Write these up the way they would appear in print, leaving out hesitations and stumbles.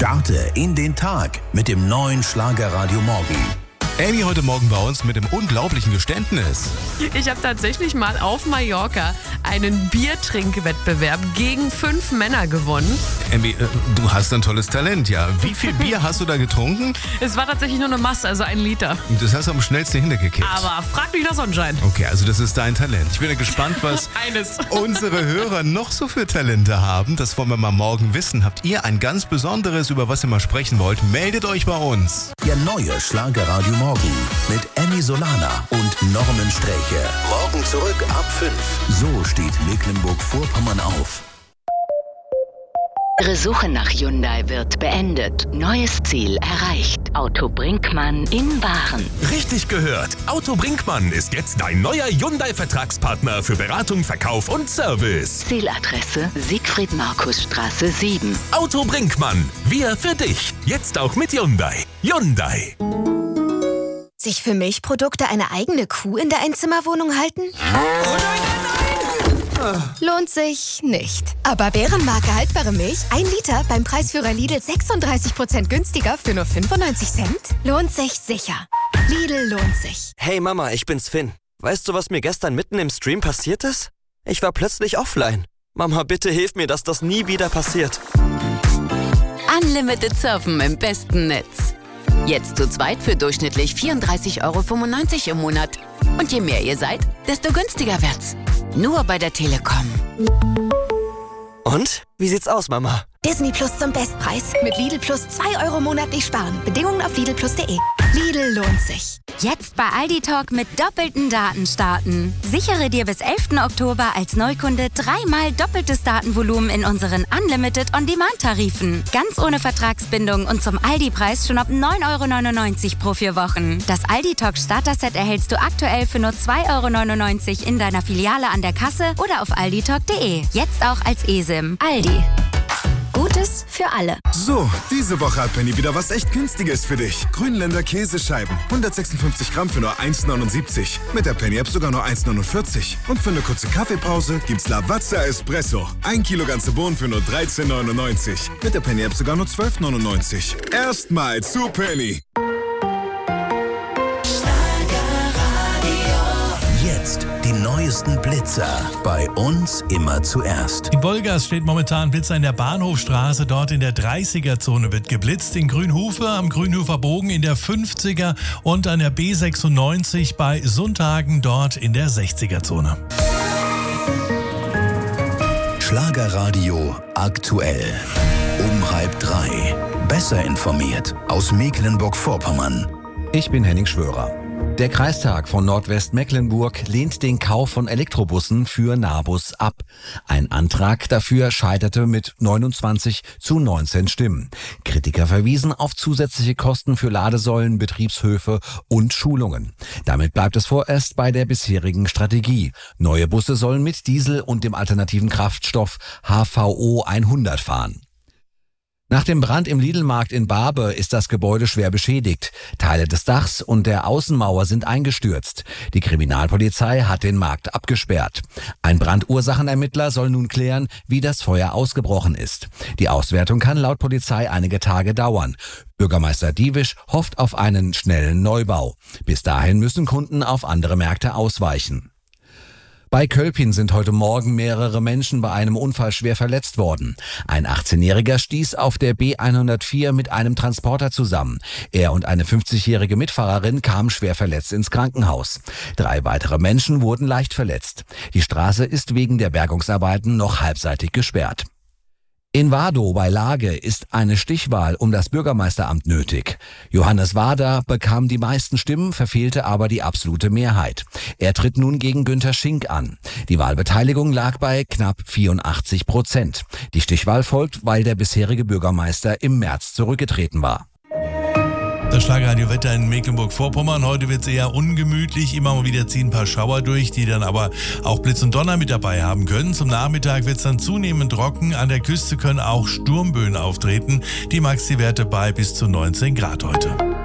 Starte in den Tag mit dem neuen Schlagerradio Morgen. Amy heute Morgen bei uns mit dem unglaublichen Geständnis. Ich habe tatsächlich mal auf Mallorca einen Biertrinkwettbewerb gegen 5 Männer gewonnen. Amy, du hast ein tolles Talent, ja. Wie viel Bier hast du da getrunken? Es war tatsächlich nur eine Masse, also 1 Liter. Das hast du am schnellsten hintergekippt. Aber frag mich nach Sonnenschein. Okay, also das ist dein Talent. Ich bin ja gespannt, was unsere Hörer noch so für Talente haben. Das wollen wir mal morgen wissen. Habt ihr ein ganz Besonderes, über was ihr mal sprechen wollt? Meldet euch bei uns. Der neue Schlagerradio Morgen mit Emmy Solana und Norman Sträche. Morgen zurück ab 5. So steht Mecklenburg-Vorpommern auf. Ihre Suche nach Hyundai wird beendet. Neues Ziel erreicht. Auto Brinkmann in Waren. Richtig gehört. Auto Brinkmann ist jetzt dein neuer Hyundai-Vertragspartner für Beratung, Verkauf und Service. Zieladresse Siegfried-Markus-Straße 7. Auto Brinkmann. Wir für dich. Jetzt auch mit Hyundai. Hyundai. Sich für Milchprodukte eine eigene Kuh in der Einzimmerwohnung halten? Lohnt sich nicht. Aber Bärenmarke haltbare Milch, 1 Liter beim Preisführer Lidl 36% günstiger für nur 95 Cent? Lohnt sich sicher. Lidl lohnt sich. Hey Mama, ich bin's Finn. Weißt du, was mir gestern mitten im Stream passiert ist? Ich war plötzlich offline. Mama, bitte hilf mir, dass das nie wieder passiert. Unlimited Surfen im besten Netz. Jetzt zu zweit für durchschnittlich 34,95 € im Monat. Und je mehr ihr seid, desto günstiger wird's. Nur bei der Telekom. Und? Wie sieht's aus, Mama? Disney Plus zum Bestpreis. Mit Lidl Plus 2 € monatlich sparen. Bedingungen auf lidlplus.de. Lidl lohnt sich. Jetzt bei Aldi Talk mit doppelten Daten starten. Sichere dir bis 11. Oktober als Neukunde 3-mal doppeltes Datenvolumen in unseren Unlimited On-Demand-Tarifen. Ganz ohne Vertragsbindung und zum Aldi-Preis schon ab 9,99 € pro 4 Wochen. Das Aldi Talk Starter-Set erhältst du aktuell für nur 2,99 € in deiner Filiale an der Kasse oder auf alditalk.de. Jetzt auch als eSIM. Aldi. Gutes für alle. So, diese Woche hat Penny wieder was echt Günstiges für dich. Grünländer Käsescheiben. 156 Gramm für nur 1,79. Mit der Penny-App sogar nur 1,49. Und für eine kurze Kaffeepause gibt's Lavazza Espresso. 1 Kilo ganze Bohnen für nur 13,99. Mit der Penny-App sogar nur 12,99. Erstmal zu Penny. Jetzt die neuesten Blitzer. Bei uns immer zuerst. In Wolgast steht momentan Blitzer in der Bahnhofstraße. Dort in der 30er-Zone wird geblitzt. In Grünhofer am Grünhofer Bogen in der 50er und an der B96 bei Sundhagen dort in der 60er-Zone. Schlagerradio aktuell. Um 2:30. Besser informiert aus Mecklenburg-Vorpommern. Ich bin Henning Schwörer. Der Kreistag von Nordwestmecklenburg lehnt den Kauf von Elektrobussen für Nahbus ab. Ein Antrag dafür scheiterte mit 29 zu 19 Stimmen. Kritiker verwiesen auf zusätzliche Kosten für Ladesäulen, Betriebshöfe und Schulungen. Damit bleibt es vorerst bei der bisherigen Strategie. Neue Busse sollen mit Diesel und dem alternativen Kraftstoff HVO 100 fahren. Nach dem Brand im Lidl-Markt in Barbe ist das Gebäude schwer beschädigt. Teile des Dachs und der Außenmauer sind eingestürzt. Die Kriminalpolizei hat den Markt abgesperrt. Ein Brandursachenermittler soll nun klären, wie das Feuer ausgebrochen ist. Die Auswertung kann laut Polizei einige Tage dauern. Bürgermeister Diewisch hofft auf einen schnellen Neubau. Bis dahin müssen Kunden auf andere Märkte ausweichen. Bei Kölpin sind heute Morgen mehrere Menschen bei einem Unfall schwer verletzt worden. Ein 18-Jähriger stieß auf der B104 mit einem Transporter zusammen. Er und eine 50-jährige Mitfahrerin kamen schwer verletzt ins Krankenhaus. 3 weitere Menschen wurden leicht verletzt. Die Straße ist wegen der Bergungsarbeiten noch halbseitig gesperrt. In Wardow bei Lage ist eine Stichwahl um das Bürgermeisteramt nötig. Johannes Wader bekam die meisten Stimmen, verfehlte aber die absolute Mehrheit. Er tritt nun gegen Günter Schink an. Die Wahlbeteiligung lag bei knapp 84%. Die Stichwahl folgt, weil der bisherige Bürgermeister im März zurückgetreten war. Das Schlagerradio-Wetter in Mecklenburg-Vorpommern. Heute wird es eher ungemütlich. Immer mal wieder ziehen ein paar Schauer durch, die dann aber auch Blitz und Donner mit dabei haben können. Zum Nachmittag wird es dann zunehmend trocken. An der Küste können auch Sturmböen auftreten. Die Maxi-Werte bei bis zu 19 Grad heute.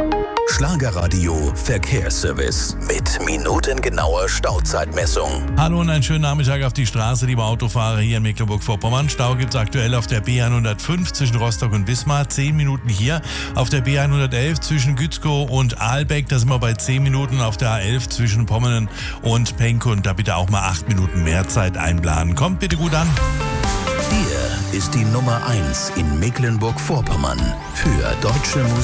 Schlagerradio Verkehrsservice mit minutengenauer Stauzeitmessung. Hallo und einen schönen Nachmittag auf die Straße, liebe Autofahrer hier in Mecklenburg-Vorpommern. Stau gibt es aktuell auf der B105 zwischen Rostock und Wismar, 10 Minuten hier. Auf der B111 zwischen Gützkow und Aalbeck, da sind wir bei 10 Minuten. Auf der A11 zwischen Pommern und Penkund, da bitte auch mal 8 Minuten mehr Zeit einplanen. Kommt bitte gut an. Hier ist die Nummer 1 in Mecklenburg-Vorpommern für deutsche Musik.